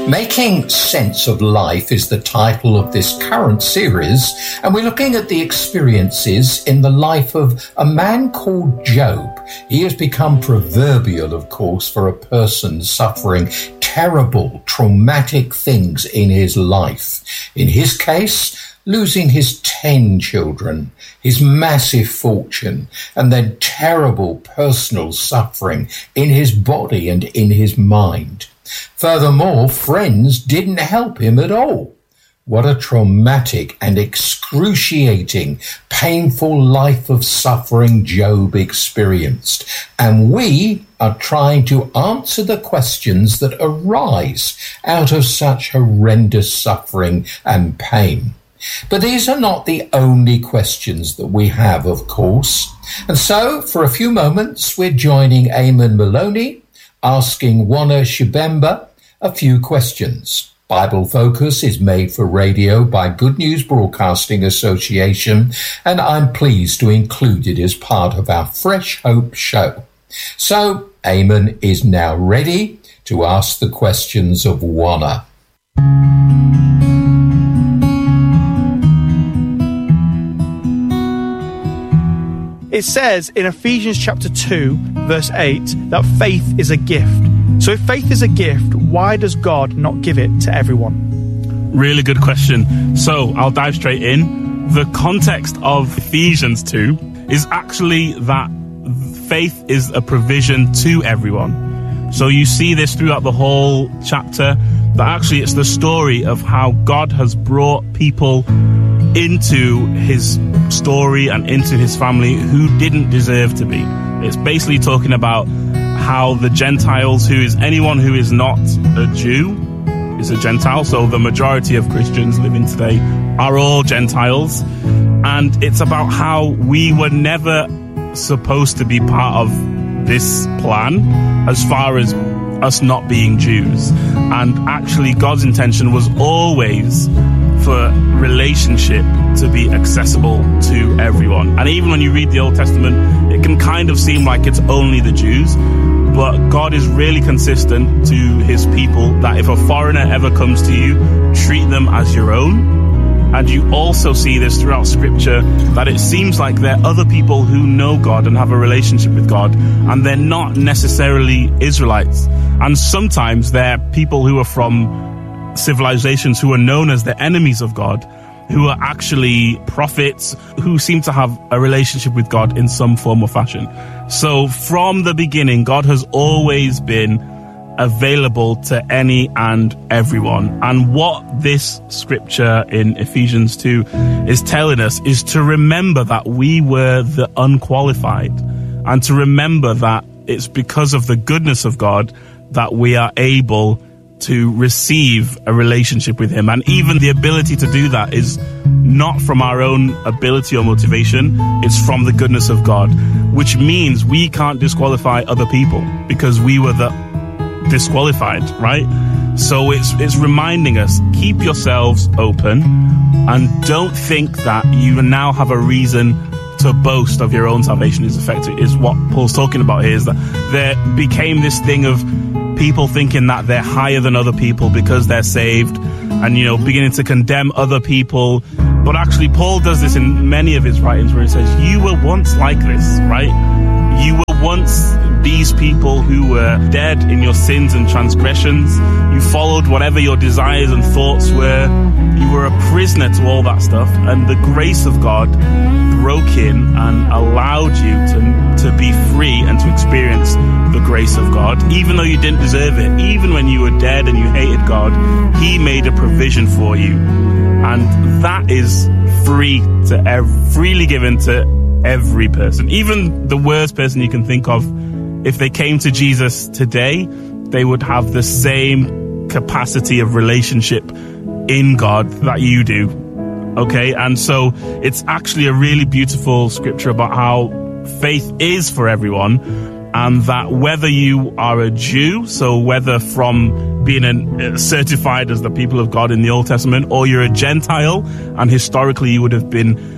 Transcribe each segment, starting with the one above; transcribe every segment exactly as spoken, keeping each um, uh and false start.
Making Sense of Life is the title of this current series, and we're looking at the experiences in the life of a man called Job. He has become proverbial, of course, for a person suffering terrible, traumatic things in his life. In his case, losing his ten children, his massive fortune, and then terrible personal suffering in his body and in his mind. Furthermore, friends didn't help him at all. What a traumatic and excruciating, painful life of suffering Job experienced. And we are trying to answer the questions that arise out of such horrendous suffering and pain. But these are not the only questions that we have, of course. And so, for a few moments, we're joining Eamon Maloney, asking Wana Shibemba a few questions. Bible Focus is made for radio by Good News Broadcasting Association, and I'm pleased to include it as part of our Fresh Hope show. So, Eamon is now ready to ask the questions of Wana. It says in Ephesians chapter two, verse eight, that faith is a gift. So if faith is a gift, why does God not give it to everyone? Really good question. So I'll dive straight in. The context of Ephesians two is actually that faith is a provision to everyone. So you see this throughout the whole chapter, that actually it's the story of how God has brought people into his story and into his family who didn't deserve to be. It's basically talking about how the Gentiles, who is anyone who is not a Jew, is a Gentile. So the majority of Christians living today are all Gentiles. And it's about how we were never supposed to be part of this plan as far as us not being Jews. And actually God's intention was always for relationship to be accessible to everyone. And even when you read the Old Testament, it can kind of seem like it's only the Jews, but God is really consistent to his people that if a foreigner ever comes to you, treat them as your own. And you also see this throughout Scripture, that it seems like there are other people who know God and have a relationship with God, and they're not necessarily Israelites. And sometimes they're people who are from civilizations who are known as the enemies of God, who are actually prophets who seem to have a relationship with God in some form or fashion. So from the beginning, God has always been available to any and everyone. And what this scripture in Ephesians two is telling us is to remember that we were the unqualified, and to remember that it's because of the goodness of God that we are able to receive a relationship with him. And even the ability to do that is not from our own ability or motivation, it's from the goodness of God, which means we can't disqualify other people because we were the disqualified, right? So it's it's reminding us, keep yourselves open and don't think that you now have a reason to boast of your own salvation is effective, is what Paul's talking about here, is that there became this thing of people thinking that they're higher than other people because they're saved, and, you know, beginning to condemn other people. But actually, Paul does this in many of his writings where he says, you were once like this, right? You were once these people who were dead in your sins and transgressions. You followed whatever your desires and thoughts were. You were a prisoner to all that stuff. And the grace of God broke in and allowed you to, to be free and to experience the grace of God, even though you didn't deserve it. Even when you were dead and you hated God, he made a provision for you. And that is free to ev- freely given to every person. Even the worst person you can think of, if they came to Jesus today, they would have the same capacity of relationship in God that you do. Okay, and so it's actually a really beautiful scripture about how faith is for everyone, and that whether you are a Jew, so whether from being an, certified as the people of God in the Old Testament, or you're a Gentile, and historically you would have been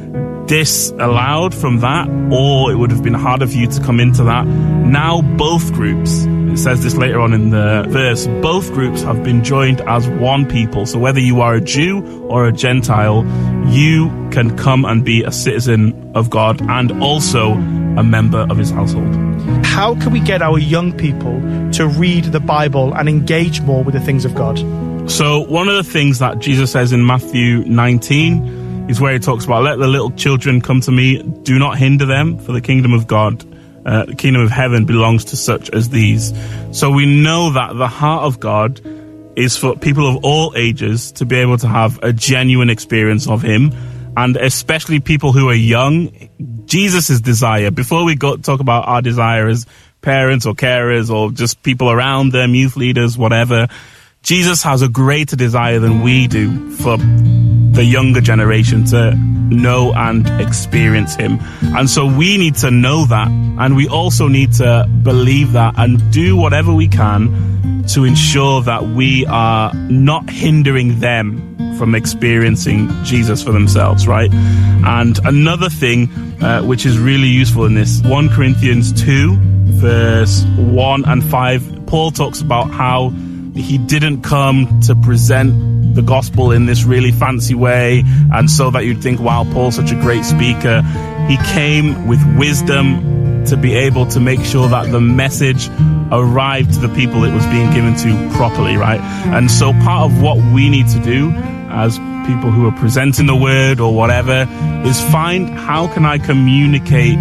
disallowed from that, or it would have been harder for you to come into that. Now both groups, it says this later on in the verse, both groups have been joined as one people. So whether you are a Jew or a Gentile, you can come and be a citizen of God and also a member of his household. How can we get our young people to read the Bible and engage more with the things of God? So one of the things that Jesus says in Matthew nineteen is where he talks about, let the little children come to me, do not hinder them, for the kingdom of God, uh, the kingdom of heaven belongs to such as these. So we know that the heart of God is for people of all ages to be able to have a genuine experience of him, and especially people who are young. Jesus' desire, before we go talk about our desire as parents or carers or just people around them, youth leaders, whatever, Jesus has a greater desire than we do for the younger generation to know and experience him. And so we need to know that, and we also need to believe that and do whatever we can to ensure that we are not hindering them from experiencing Jesus for themselves, right? And another thing uh, which is really useful in this, First Corinthians two, verse one and five, Paul talks about how he didn't come to present the gospel in this really fancy way, and so that you'd think, wow, Paul's such a great speaker. He came with wisdom to be able to make sure that the message arrived to the people it was being given to properly, right? And so part of what we need to do as people who are presenting the word or whatever is find, how can I communicate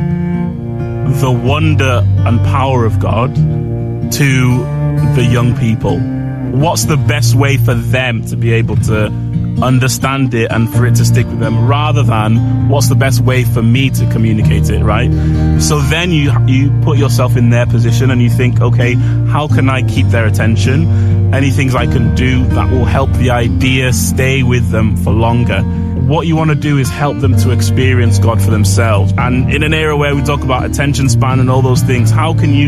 the wonder and power of God to the young people? What's the best way for them to be able to understand it and for it to stick with them, rather than what's the best way for me to communicate it, right? So then you you put yourself in their position and you think, okay, how can I keep their attention? Any things I can do that will help the idea stay with them for longer. What you want to do is help them to experience God for themselves. And in an era where we talk about attention span and all those things, how can you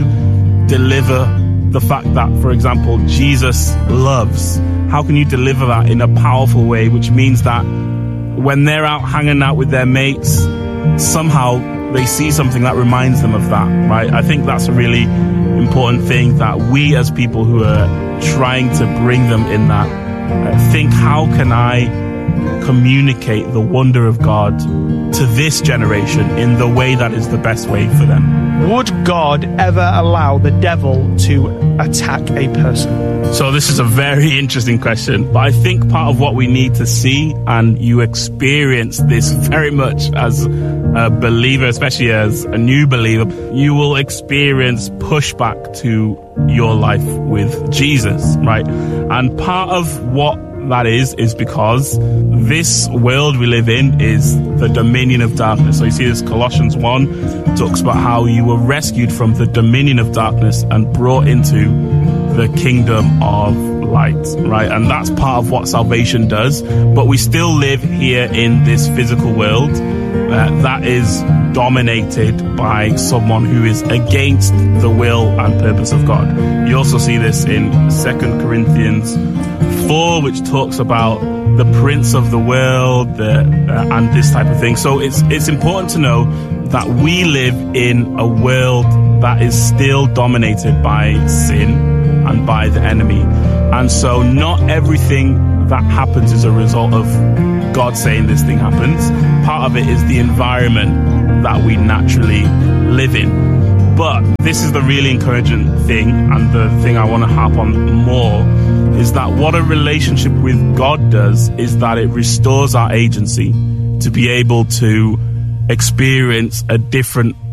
deliver the fact that, for example, Jesus loves? How can you deliver that in a powerful way, which means that when they're out hanging out with their mates, somehow they see something that reminds them of that, right? I think that's a really important thing, that we as people who are trying to bring them in that, uh, think, how can I communicate the wonder of God to this generation in the way that is the best way for them? Would God ever allow the devil to attack a person? So this is a very interesting question, but I think part of what we need to see, and you experience this very much as a believer, especially as a new believer, you will experience pushback to your life with Jesus, right? And part of what that is, is because this world we live in is the dominion of darkness. So you see this Colossians one talks about how you were rescued from the dominion of darkness and brought into the kingdom of light, right? And that's part of what salvation does. But we still live here in this physical world uh, that is dominated by someone who is against the will and purpose of God. You also see this in Second Corinthians four, which talks about the prince of the world the, uh, and this type of thing. So it's it's important to know that we live in a world that is still dominated by sin and by the enemy. And so not everything that happens is a result of God saying this thing happens. Part of it is the environment that we naturally live in. But this is the really encouraging thing, and the thing I want to harp on more, is that what a relationship with God does is that it restores our agency to be able to experience a different